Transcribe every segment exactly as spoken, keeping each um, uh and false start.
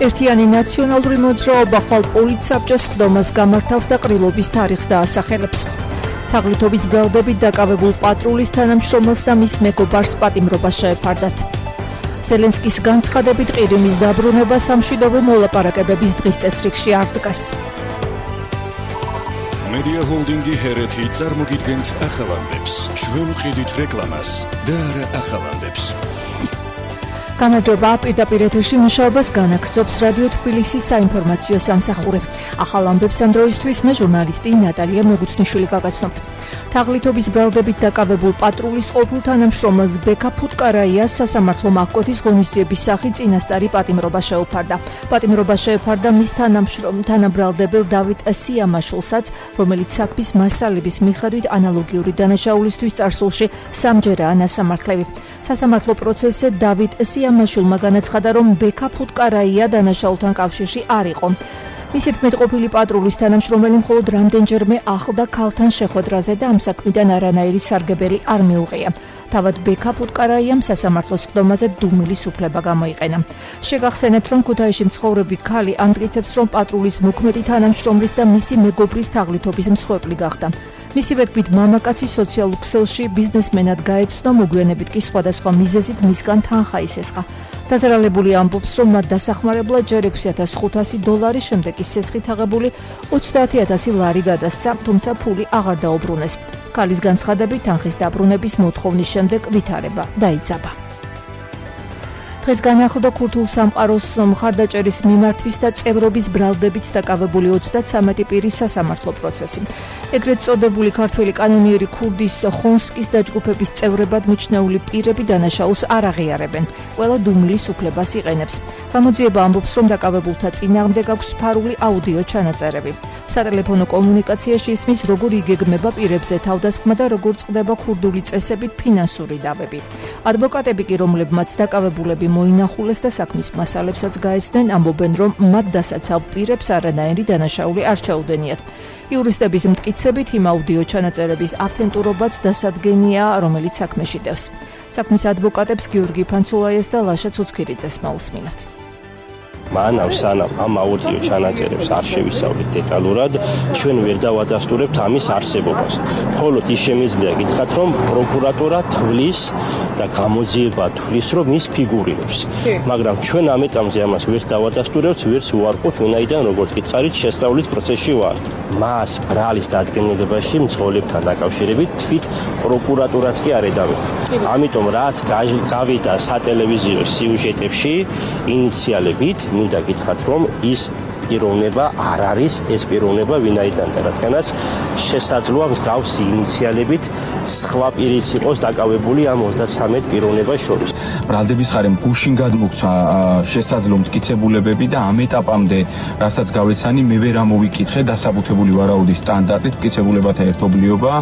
ერთიანი ნაციონალური მოძრაობა ხვალ პოლიცსაბჭოს სხდომას გამართავს და ყრილობის თარიღს დაასახელებს. თაღლითობის ბრალდებით დაკავებულ პატრულის თანამშრომელს და მის მეგობარს პატიმრობა შეეფარდათ. ზელენსკის განცხადებით ყირიმის დაბრუნება სამშვიდობო მოლაპარაკებების დღის წესრიგში არ დგას. Media Holdingi ჰერეთი წარმოგიდგენთ ახალამდებს. ჩვენ ვყიდით რეკლამას და არა ახალამდებს. გამარჯობა, პირდაპირ ეთერში მუშაობას განაგრძობს რადიო თბილისის საინფორმაციო სამსახური. ახალ ამბებს ამ დროისთვის მე ჟურნალისტი ნატალია მეგუთნიშვილი გაგაცნობთ. თაღლითობის ბრალდებით დაკავებულ პატრულის ყოფილ თანამშრომელს ბექა ფუტკარაიას სასამართლო მაქკოთის ღონისძიების სახით წინასწარი პატიმრობა შეუფარდა. პატიმრობა შეეფარდა მის თანამშრომ თანაბრალდებელ დავით სიამაშულსაც, რომელიც საქმის მასალების მიხედვით ანალოგიური დანაშაულისთვის წარსულში სამჯერაა ნასამართლები. სასამართლო პროცესზე დავით სიამაშულმა განაცხადა, რომ ბექა ფუტკარაია დანაშაულთან კავშირში არ იყო. მისი თქმით, ყოფილი პატრულის თანამშრომელი მხოლოდ რამდენჯერმე ახლდა ქალთან შეხვედრაზე და ამ საქმიდან არანაირი სარგებელი არ მიუღია. თავად ბექა ფუტკარაიამ სასამართლოს სხდომაზე დუმილის უფლება გამოიყენა. შეგახსენებთ, რომ ქუთაისში მცხოვრები ქალი ამტკიცებს, რომ პატრულის მოქმედი თანამშრომლის და მისი მეგობრის თაღლითობის მსხვერპლი გახდა. მისივე თქმით, მამაკაცი სოციალურ ქსელში ბიზნესმენად გაეცნო, მოგვიანებით კი სხვადასხვა მიზეზით მისგან თანხა ისესხა. დაზარალებული ამბობს, რომ მათ დასახმარებლად ჯერ ექვსი ათას ხუთასი დოლარი, შემდეგ კი სესხით აღებული ოცდაათი ათასი ლარი გადასცა, თუმცა ფული აღარ დაუბრუნეს. ქალის განცხადებით, თანხის დაბრუნების მოთხოვნის შემდეგ ვითარება დაიძაბა. დღეს განახლდა ქურთულ სამყაროს მხარდაჭერის მიმართვის და წევრობის ბრალდებით დაკავებული ოცდათვრამეტი პირის სასამართლო პროცესი. ეგრეთ წოდებული ქართველი კანონიერი ქურდის ხონსკის დაჯგუფების წევრებად მიჩნეული პირები დანაშაულს არ აღიარებენ. ყველა დუმილის უფლებას იყენებს. გამოძიება ამბობს, რომ დაკავებულთა წინააღმდეგ აქვს ფარული აუდიო ჩანაწერები. სატელეფონო კომუნიკაციაში ისმის, როგორ იგეგმება პირებზე თავდასხმა და როგორ წყდება ქურდული წესებით ფინანსური დავები. ადვოკატები კი, რომლებმაც დაკავებულები მოინახულეს და საქმის მასალებსაც გაეცდნენ, ამბობენ, რომ მათ დასაცავ პირებს არანაირი დანაშაული არ ჩაუდენიათ. იურისტების მტკიცებით, იმ აუდიო ჩანაწერების ავთენტურობაც დასადგენია, რომელიც საქმეში დევს. საქმის ადვოკატებს გიორგი ფანცულაიას და ლაშა ცუცქირიძეს მოусმინათ. მანამ სანამ ამ აუდიო ჩანაწერებს არ შევისწავლეთ დეტალურად, ჩვენ ვერ დავადასტურებთ ამის არსებობას. მხოლოდ ის შემიძლია გითხრათ, რომ პროკურატურა თვლის და გამოძიება თვლის, რომ ის ფიგურირებს. მაგრამ ჩვენ ამ ეტაპზე ამას ვერ დავადასტურებთ, ვერც უარყოფთ, ვინაიდან როგორც გითხარით, შესწავლის პროცესში ვართ. მას ბრალის დადგენილებაში მძღოლებთან დაკავშირებით თვით პროკურატურაც კი არ ედავება. ამიტომ რაც გავიდა სატელევიზიო სიუჟეტებში ინიციალებით, მინდა გითხრათ, რომ ის პიროვნება არ არის ეს პიროვნება ვინაიდან და რადგანაც შესაძლოა მსგავსი ინიციალებით სხვა პირის იყოს დაკავებული ამ ოცდათვრამეტ პიროვნებას შორის. ბრალდების ხარემ გუშინ გადმოგცა შესაძლო მტკიცებულებები და ამ ეტაპამდე, რასაც გავეცანი, მე ვერ ამოვიკითხე დასაბუთებული ვარაუდის სტანდარტით მტკიცებულებათა ერთობლიობა,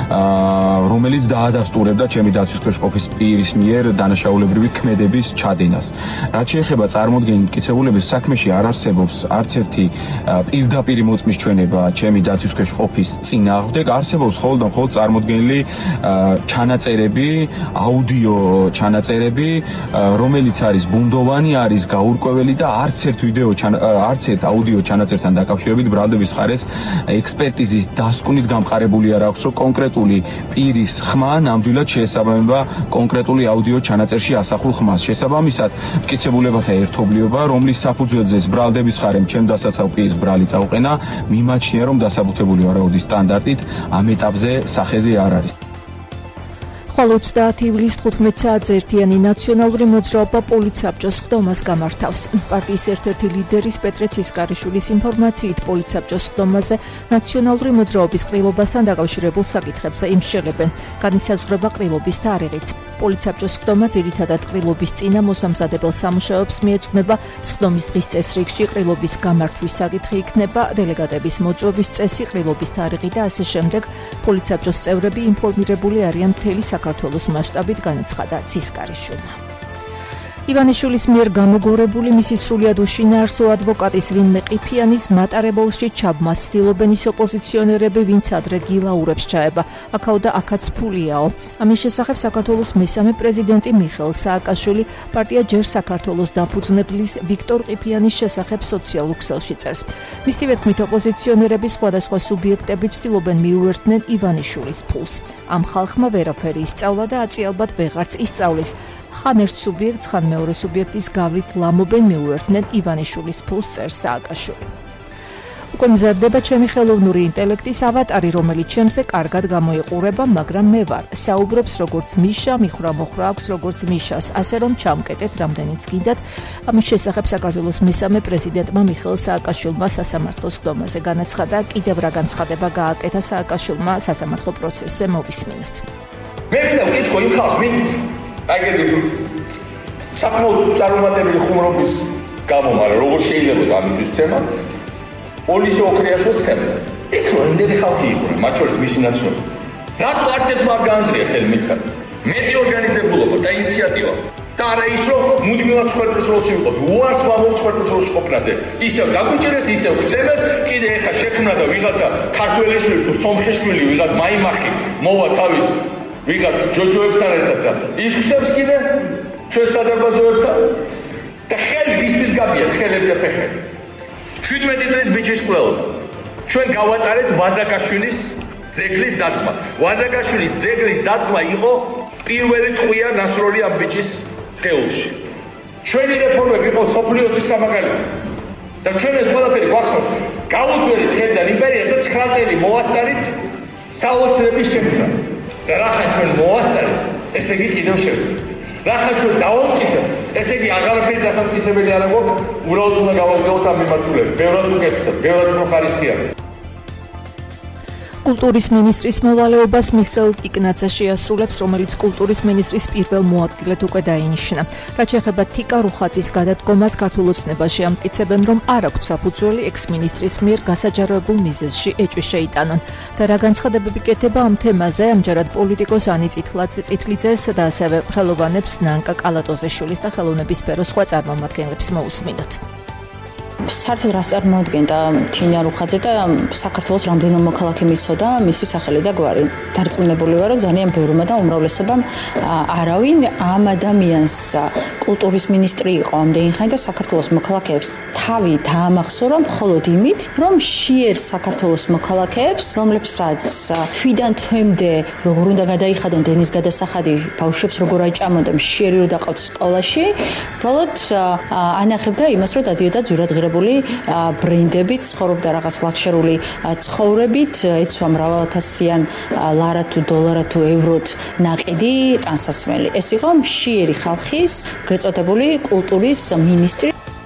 რომელიც დაადასტურებდა ჩემი დაცვის ქვეშ ყოფის პირის მიერ დანაშაულებრივი ქმედების ჩადენას. რაც შეეხება წარმოდგენილ მტკიცებულების, საქმეში არ არსებობს არც ერთი პირდაპირი მოწმის ჩვენება ჩემი დაცვის ქვეშ ყოფის წინააღმდეგ, არსებობს მხოლოდ და მხოლოდ წარმოდგენილი ჩანაწერები, აუდიო ჩანაწერები, რომელიც არის ბუნდოვანი, არის გაურკვეველი და არც ერთ ვიდეო, არც ერთ აუდიო ჩანაწერთან დაკავშირებით ბრალდების ხარეს ექსპერტიზის დასკვნით გამყარებული არ აქვს, რომ კონკრეტული პირის ხმა ნამდვილად შეესაბამება კონკრეტული აუდიო ჩანაწერში ასახულ ხმას. შესაბამისად, მტკიცებულებათა ერთობლიობა, რომლის საფუძველზეც ბრალდების ხარემ ჩემ დასაცავ პირის ბრალი წაუყენა, მიმაჩნია, რომ დასაბუთებული ვარაუდის სტანდარტით ამ ეტაპზე სახეზე არ არის. ხვალ ოცდაათი ივლისის თხუთმეტ საათზე ერთიანი ნაციონალური მოძრაობა პოლიცსაბჭოს სხდომას გამართავს. პარტიის ერთ-ერთი ლიდერის პეტრე ცისკარიშვილის ინფორმაციით, პოლიცსაბჭოს სხდომაზე ნაციონალური მოძრაობის ყრილობასთან დაკავშირებულ საკითხებზე იმსჯელებენ. განისაზღვრება ყრილობის თარიღიც. პოლიცსაბჭოს სხდომა ძირითადად ყრილობის წინა მოსამზადებელ სამუშაოებს მიეძღვნება. სხდომის დღის წესრიგში ყრილობის გამართვის საკითხი იქნება, დელეგატების მოწვევის წესი, ყრილობის თარიღი და ასე შემდეგ. პოლიცსაბჭოს წევრები ინფორმირებული არიან მთელი საქართველოს მასშტაბით, განაცხადა ცისკარიშვილმა. ივანიშვილის მიერ გამოგორებული მისი სრულიად უშინაარსო ადვოკატის ვინმე ყიფიანის მატარებელში ჩაბმას ცდილობენ ის ოპოზიციონერები, ვინც ადრე გილაურებს ჩაება. აქაო და აქაც ფულიაო. ამის შესახებ საქართველოს მესამე პრეზიდენტი მიხეილ სააკაშვილი პარტია ჯერ საქართველოს დაფუძნებლის ვიქტორ ყიფიანის შესახებ სოციალურ ქსელში წერს. მისივე თქმით, ოპოზიციონერები სხვადასხვა სუბიექტები ცდილობენ მიუერთდნენ ივანიშვილის ფულს. ამ ხალხმა ვერაფერი ისწავლა და აწიალბად ვეღარც ისწავლის. ხან ერთ სუბიექტს, ხან მეორე სუბიექტის გავლით ლამობენ მიუერთდნენ ივანიშვილის ფულს, წერს სააკაშვილი. უკვე მზადდება ჩემი ხელოვნური ინტელექტის ავატარი, რომელიც ჩემზე კარგად გამოიყურება, მაგრამ მე ვარ. საუბრობს როგორც მიშა, მიხრა მოხრა აქვს როგორც მიშას, ასე რომ ჩამკეტეთ რამდენიც გინდათ. ამის შესახებ საქართველოს მესამე პრეზიდენტმა მიხეილ სააკაშვილმა სასამართლოს სხდომაზე განაცხადა, კიდევ რა განცხადება გააკეთა სააკაშვილმა სასამართლო პროცესზე, მოვისმინოთ. მე მინდა ვკითხო იმ ხალხს, ვინც აგები საკმაოდ წარუმატებელი ხუმრობის გამო, მაგრამ როგორ შეიძლება ამისთვის ცემა? პოლის ოქრიაშოს ცემა. იქ რო იმდენი ხალხი იყო, მათ შორის მისი ნაცნობი. რატო არც ერთმა არ გაამწრია ხელი მითხარით? მეტი ორგანიზებულობა და ინიციატივა. და არა ის რომ მუდმივად ხერხის როლში ვიყოთ. უარს ვამბობთ ხერხის როლში ყოფნაზე. ისევ დაგვიჭერეს, ისევ გწემეს, კიდე ეხა შექმნა და ვიღაცა ქართველიშვილი თუ სომხეშვილი ვიღაც მაიმახი მოვა თავის ვიღაც ჯოჯოებთან ერთად და ის ხსებს კიდე ჩვენ სადარბაზოებთან და ხელი ისთვის გაბიათ ხელები და ფეხები. შვიდმეტი წლის ბიჭის ყველა. ჩვენ გავატარეთ ვაზაკაშვილის ძეგლის დადგმა. ვაზაკაშვილის ძეგლის დადგმა იყო პირველი ტყვია ნასროლი ამ ბიჭის სხეულში. ჩვენი რეფორმები იყო სოფლიოსის სამაგალითო. და ჩვენ ეს ყველაფერი გვახსოვს. გავუძვერით ხელიდან იმპერიას და ცხრა წელი მოვასწარით საოცრების შექმნა. და რახან ჩვენ მოვასწარეთ, ესე იგი კიდევ შევძლებთ. რახან ჩვენ დავამტკიცებთ, ესე იგი აღარაფერი დასამტკიცებელი არ აქვს, უბრალოდ უნდა გავაგზავნოთ ამ მიმართულებით. ბევრად უკეთესად, ბევრად უფრო ხარისხიანი. კულტურის მინისტრის მოვალეობას მიხეილ კიკნაძე შეასრულებს, რომელიც კულტურის მინისტრის პირველ მოადგილედ უკვე დაინიშნა. რაც შეეხება თიკა რუხაძის გადადგომას, ქართულ ოცნებაში ამტკიცებენ, რომ არ აქვს საფუძველი ექს-მინისტრის მიერ გასაჯაროებულ მიზეზში ეჭვი შეიტანონ. და რა განცხადებები კეთება ამ თემაზე, ამჯერად პოლიტიკოს ანი წითლიძეს და ასევე ხელოვანებს ნანკა კალატოზეშვილის და ხელოვნების სფეროს სხვა წარმომადგენლებს მოусმინოთ. საერთოდ რას წარმოადგენდა თინა რუხაძე და საქართველოს რამდენო მოქალაქე მიცოდა მისი სახელი და გვარი. დარწმუნებული ვარ, რომ ძალიან ბევრმა და უმრავლესობამ არავინ ამ ადამიანს კულტურის მინისტრი იყო ამდენი ხანი და საქართველოს მოქალაქეებს თავი დაამახსოვრა მხოლოდ იმით, რომ შეერ საქართველოს მოქალაქეებს, რომლებსაც თვიდან თვემდე როგორ უნდა გადაიხადონ დენის გადასახადი, ბავშვებს როგორ აჭამონ და შეერი რო დაყავთ სკოლაში, უბრალოდ ანახებდა იმას, რომ დადიოდა ძვირადღირებული ბრენდებით, ცხოვრობდა რაღაც ლაქშერული ცხოვრებით, ეცვა მრავალათასიან ლარად თუ დოლარად თუ ევროთ ნაყიდი ტანსაცმელი. ეს იყო მშიერი ხალხის გრეწოდებული კულტურის მინისტრი.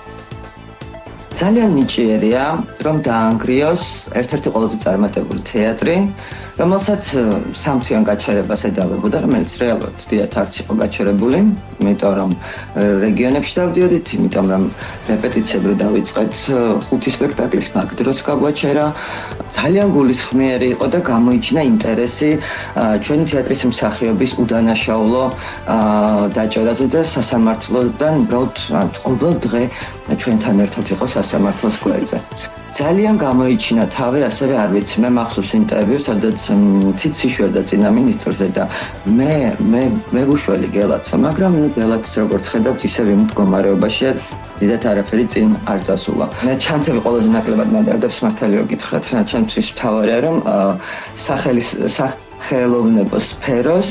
ძალიან ნიჭიერია, რომ დაანგრიოს ერთ-ერთი ყველაზე წარმატებული თეატრი, რომელსაც სამთვიან გაჩერებას ედავებოდა, რომელიც რეალურად დიდად არც იყო გაჩერებული, იმიტომ რომ რეგიონებში დავდიოდით, იმიტომ რომ რეპეტიციები დავიწყეთ ხუთი სპექტაკლის მაგ დროს გაგვაჩერა. ძალიან გულისხმიერი იყო და გამოიჩინა ინტერესი ჩვენი თეატრის მსახიობის უდანაშაულო დაჭერაზე და სასამართლოდან უბრალოდ ყოველ დღე ჩვენთან ერთად იყო სასამართლოს გვერდზე. ძალიან გამოიჩინა თავი, ასევე არ ვიცი, მე მახსოვს ინტერვიუ, სადაც ციცი შვერდა წინა მინისტრზე და მე მე მე ვუშველი გელაცო, მაგრამ ნუ გელაც როგორც ხედავთ, ისევ იმ მდგომარეობაშია, დიდათ არაფერი წინ არ წასულა. მე ჩანთები ყველაზე ნაკლებად მადარდებს მართალია გითხრათ, რა ჩემთვის მთავარია, რომ სახელის სახელოვნებო სფეროს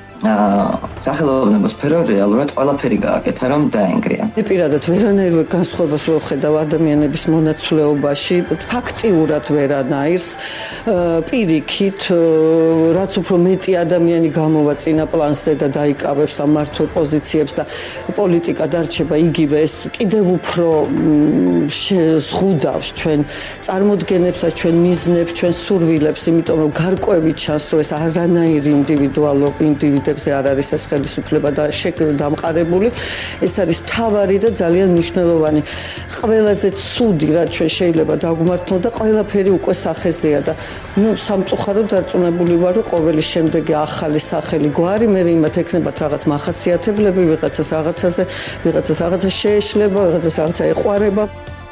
სახელოვნებო სფერო რეალურად ყველაფერი გააკეთა, რომ დაენგრია. მე პირადად ვერანაირ განსხვავებას ვერ ვხედავ ადამიანების მონაცვლეობაში, ფაქტიურად ვერანაირს, პირიქით, რაც უფრო მეტი ადამიანი გამოვა წინა პლანზე და დაიკავებს ამ მართულ პოზიციებს და პოლიტიკა დარჩება იგივე, ეს კიდევ უფრო ზღუდავს ჩვენ წარმოდგენებსაც, ჩვენ მიზნებს, ჩვენ სურვილებს, იმიტომ რომ გარკვევით ჩანს, რომ ეს არანაირი ინდივიდუალო ინდივიდები მოქმედებზე არ არის ეს ხელისუფლება და დამყარებული. ეს არის მთავარი და ძალიან მნიშვნელოვანი. ყველაზე ცუდი რაც ჩვენ შეიძლება დავგმართნო და ყველაფერი უკვე სახეზეა და ნუ სამწუხაროდ დარწმუნებული ვარ რომ ყოველი შემდეგი ახალი სახელი გვარი მე იმათ ექნებათ რაღაც მახასიათებლები ვიღაცას რაღაცაზე ვიღაცას რაღაცა შეეშლება ვიღაცას რაღაცა ეყვარება.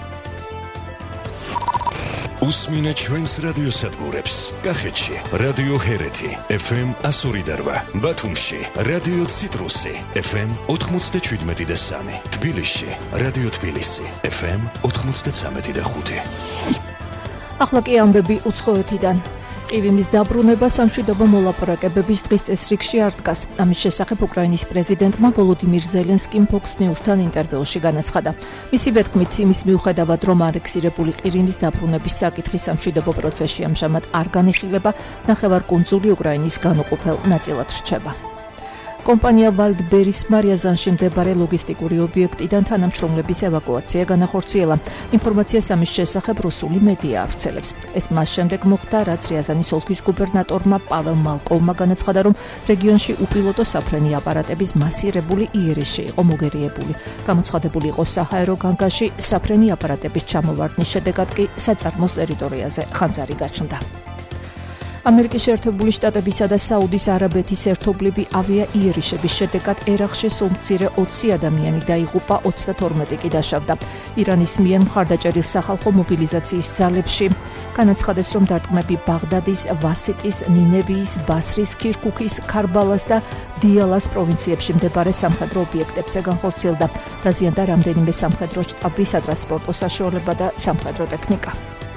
უსმინე ჩვენს რადიოსადგურებს კახეთში რადიო ჰერეთი ეფ ემ one oh eight, ბათუმში რადიო ციტრუსი ეფ ემ ninety-seven და three, თბილისში რადიო თბილისი ეფ ემ ninety-three და five. ახლა კი ამბები უცხოეთიდან. ყირიმის დაბრუნება სამშვიდობო მოლაპარაკებების დღის წესრიგში არ დგას. ამის შესახებ უკრაინის პრეზიდენტმა ვოლოდიმირ ზელენსკიმ Fox News-თან ინტერვიუში განაცხადა. მისივე თქმით, იმის მიუხედავად, რომ ანექსირებული ყირიმის დაბრუნების საკითხი სამშვიდობო პროცესში ამჟამად არ განიხილება, ნახევარკუნძული უკრაინის განუყოფელ ნაწილად რჩება. კომპანია ვალდბერის მარიაზანში მდებარე ლოგისტიკური ობიექტიდან თანამშრომლების ევაკუაცია განახორციელა. ინფორმაციას ამის შესახებ რუსული მედია ავრცელებს. ეს მას შემდეგ მოხდა, რაც რიაზანის ოლქის გუბერნატორმა პაվել მალკოვმა განაცხადა, რომ რეგიონში უპილოტო საფრენი აპარატების მასირებული იერეში იყო მოგერიებული. გამოცხადებული იყო საჰაერო განგაში საფრენი აპარატების ჩამოვარდნის შედეგად კი საწარმოს ტერიტორიაზე ხანძარი გაჩნდა. ამერიკის შეერთებული შტატებისა და საუდის არაბეთის ერთობლივი ავიაიერიშების შედეგად ერაყში სულ-მცირე ოცი ადამიანი დაიღუპა, ოცდათორმეტი კი დაშავდა. ირანის მიერ მხარდაჭერილ სახალხო მობილიზაციის ძალებში განაცხადეს, რომ დარტყმები ბაღდადის, ვასიტის, ნინევიის, ბასრის, ქირქუქის, ქარბალას და დიალას პროვინციებში მდებარე სამხედრო ობიექტებზე განხორციელდა. დაზიანდა რამდენიმე სამხედრო შტაბი, სატრანსპორტო საშუალება და სამხედრო ტექნიკა.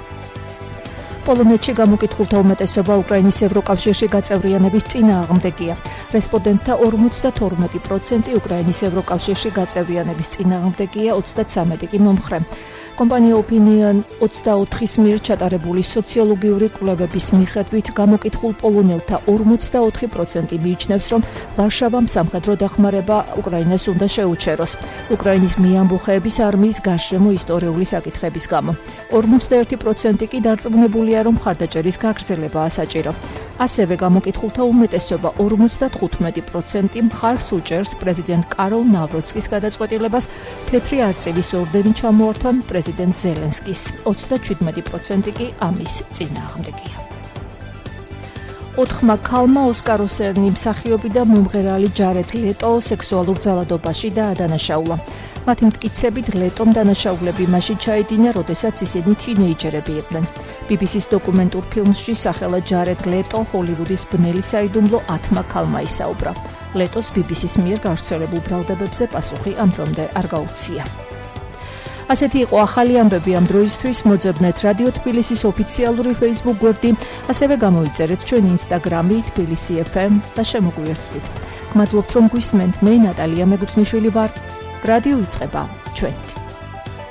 პოლონეთში გამოკითხულთა უმეტესობა უკრაინის ევროკავშირში გაწევრიანების წინააღმდეგია. რესპონდენტთა ორმოცდათორმეტი პროცენტი უკრაინის ევროკავშირში გაწევრიანების წინააღმდეგია, ოცდათვრამეტი კი მომხრე. კომპანია Opinion ოცდაოთხის მიერ ჩატარებული სოციოლოგიური კვლევების მიხედვით გამოკითხულ პოლონელთა ორმოცდაოთხი პროცენტი მიიჩნევს, რომ ვარშავამ სამხედრო დახმარება უკრაინას უნდა შეუჩეროს. უკრაინის მიამბოხეების არმიის გარშემო ისტორიული საკითხების გამო. ორმოცდაერთი პროცენტი კი დარწმუნებულია, რომ მხარდაჭერის გაგრძელებაა საჭირო. ასევე გამოკითხულთა უმეტესობა ორმოცდათხუთმეტი პროცენტი მხარს უჭერს პრეზიდენტ კაროლ ნავროცკის გადაწყვეტილებას თეთრი არწივის ორდენი ჩამოართვან პრეზიდენტ ზელენსკის. ოცდაჩვიდმეტი პროცენტი კი ამის წინააღმდეგია. ოთხმა ქალმა ოსკაროსერნი მსახიობი და მომღერალი ჯარედ ლეტო სექსუალურ ძალადობაში დაადანაშაულა. მათი მტკიცებით ლეტომ დანაშაულები მაშინ ჩაიდინა, როდესაც ისინი თინეიჯერები იყვნენ. ბი ბი სის დოკუმენტურ ფილმში სახელად ჯარედ ლეტო ჰოლივუდის ბნელი საიდუმლო ათმა ქალმა ისაუბრა. ლეტოს ბი ბი სის მიერ გავრცელებულ ბრალდებებზე პასუხი ამ დრომდე არ გაუცია. ასეთი იყო ახალი ამბები ამ დროისთვის. მოძებნეთ რადიო თბილისის ოფიციალური Facebook გვერდი, ასევე გამოიწერეთ ჩვენი Instagram-ი თბილისი ეფ ემ და შემოგვიერთდით. გმადლობთ რომ გვისმენთ. მე ნატალია მეგუთნიშვილი ვარ. რადიო იწყება ჩვენით.